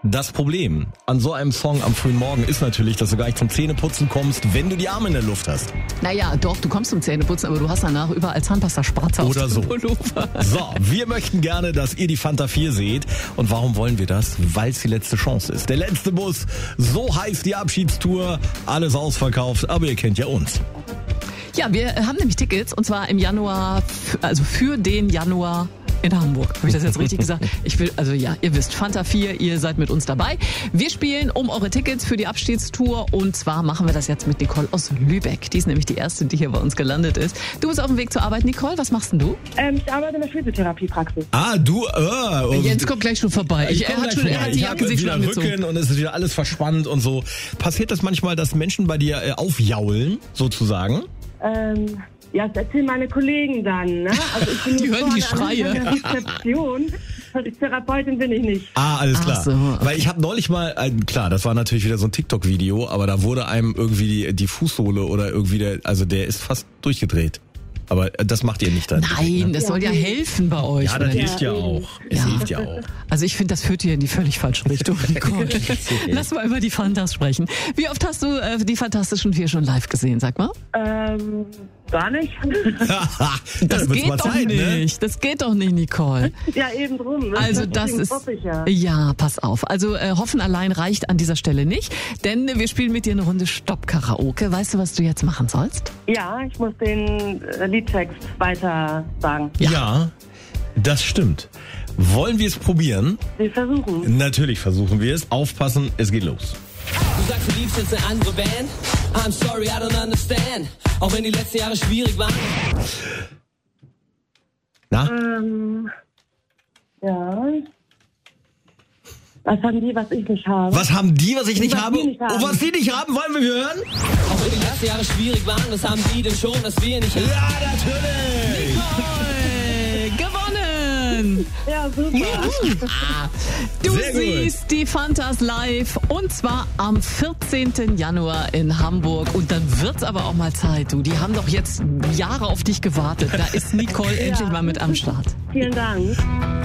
Das Problem an so einem Song am frühen Morgen ist natürlich, dass du gar nicht zum Zähneputzen kommst, wenn du die Arme in der Luft hast. Naja, doch, du kommst zum Zähneputzen, aber du hast danach überall Zahnpasta-Spratzer Oder auf so. dem Pullover. So, wir möchten gerne, dass ihr die Fanta 4 seht. Und warum wollen wir das? Weil es die letzte Chance ist. Der letzte Bus, so heißt die Abschiedstour. Alles ausverkauft, aber ihr kennt ja uns. Ja, wir haben nämlich Tickets und zwar im Januar, also für den Januar in Hamburg. Habe ich das jetzt richtig gesagt? Ihr wisst, Fanta 4, ihr seid mit uns dabei. Wir spielen um eure Tickets für die Abschiedstour und zwar machen wir das jetzt mit Nicole aus Lübeck. Die ist nämlich die erste, die hier bei uns gelandet ist. Du bist auf dem Weg zur Arbeit, Nicole. Was machst denn du? Ich arbeite in der Physiotherapiepraxis. Jens kommt gleich schon vorbei. Er hat die Jacke sich schon angezogen. Rücken und es ist wieder alles verspannt und so. Passiert das manchmal, dass Menschen bei dir aufjaulen, sozusagen? Ja, das erzählen meine Kollegen dann, ne? Also ich bin Die hören die vorne Schreie. an der Rezeption. Die Therapeutin bin ich nicht. Alles klar. Ach so, okay. Weil ich habe neulich mal, klar, das war natürlich wieder so ein TikTok-Video, aber da wurde einem irgendwie die Fußsohle oder irgendwie der ist fast durchgedreht. Aber das macht ihr nicht dann. Nein, das soll ja helfen bei euch. Ja, das oder hilft ja nicht? auch. Es hilft ja auch. Also ich finde, das führt hier in die völlig falsche Richtung, Nicole. Lass mal über die Fantas sprechen. Wie oft hast du die Fantastischen Vier schon live gesehen, sag mal? Gar nicht. Das wird's geht mal doch Zeit, ne? nicht. Das geht doch nicht, Nicole. Ja, eben drum. Ne? Also das Deswegen ist, hoffe ich ja. ja, pass auf. Also hoffen allein reicht an dieser Stelle nicht, denn wir spielen mit dir eine Runde Stopp-Karaoke. Weißt du, was du jetzt machen sollst? Ja, ich muss den Liedtext weiter sagen. Ja, das stimmt. Wollen wir es probieren? Wir versuchen. Natürlich versuchen wir es. Aufpassen, es geht los. Du sagst, du liebst jetzt eine andere Band. I'm sorry, I don't understand. Auch wenn die letzten Jahre schwierig waren. Na? Ja. Was haben die, was ich nicht habe? Was haben die, was ich nicht Was habe? die nicht haben. Und was die nicht haben, wollen wir hören? Auch wenn die letzten Jahre schwierig waren, das haben die denn schon, dass wir nicht haben. Ja, natürlich! Gewonnen! Ja, super. Du Sehr gut. siehst die Fantas live und zwar am 14. Januar in Hamburg. Und dann wird's aber auch mal Zeit, du. Die haben doch jetzt Jahre auf dich gewartet. Da ist Nicole endlich mal mit am Start. Vielen Dank.